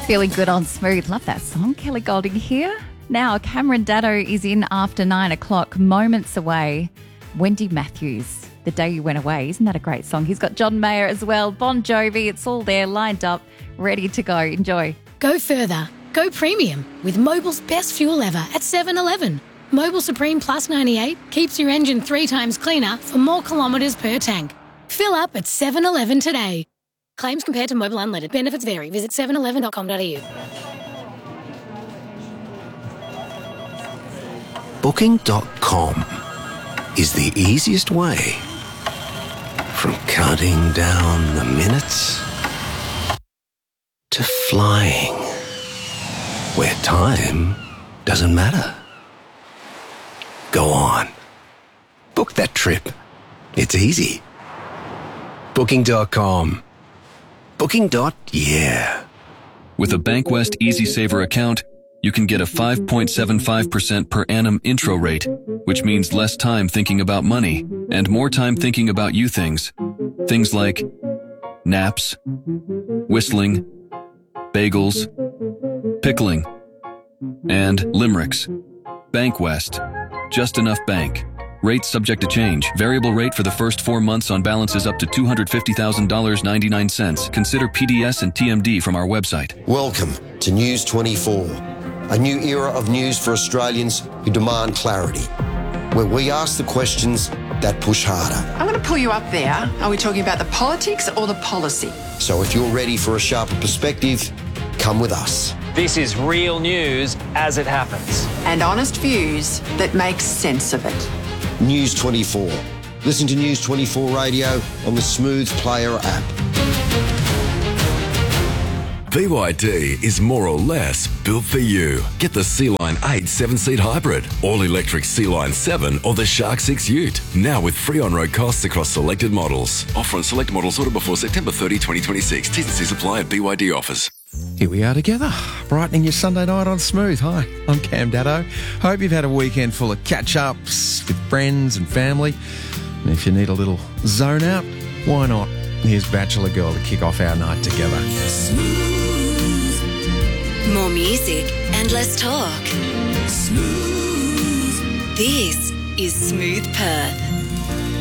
Feeling good on Smooth. Love that song. Kelly Golding here. Now, Cameron Daddo is in after 9 o'clock, moments away. Wendy Matthews, The Day You Went Away. Isn't that a great song? He's got John Mayer as well. Bon Jovi. It's all there, lined up, ready to go. Enjoy. Go further. Go premium with Mobil's best fuel ever at 7-Eleven. Mobil Supreme Plus 98 keeps your engine 3 times cleaner for more kilometres per tank. Fill up at 7-Eleven today. Claims compared to Mobil Unleaded. Benefits vary. Visit 711.com.au. Booking.com is the easiest way. From counting down the minutes to flying, where time doesn't matter. Go on. Book that trip. It's easy. Booking.com. Booking.yeah. With a Bankwest Easy Saver account, you can get a 5.75% per annum intro rate, which means less time thinking about money and more time thinking about you things. Things like naps, whistling, bagels, pickling, and limericks. Bankwest. Just enough bank. Rates subject to change. Variable rate for the first 4 months on balances up to $250,000.99. Consider PDS and TMD from our website. Welcome to News 24, a new era of news for Australians who demand clarity, where we ask the questions that push harder. I'm going to pull you up there. Are we talking about the politics or the policy? So if you're ready for a sharper perspective, come with us. This is real news as it happens. And honest views that make sense of it. News 24. Listen to News 24 Radio on the Smooth Player app. BYD is more or less built for you. Get the Sea-Line 8 7-seat hybrid, all-electric Sea-Line 7 or the Shark 6 Ute. Now with free on-road costs across selected models. Offer on select models ordered before September 30, 2026. T's and C's apply at BYD offers. Here we are together, brightening your Sunday night on Smooth. Hi, I'm Cam Daddo. Hope you've had a weekend full of catch-ups with friends and family. And if you need a little zone out, why not? Here's Bachelor Girl to kick off our night together. More music and less talk. Smooth. This is Smooth Perth.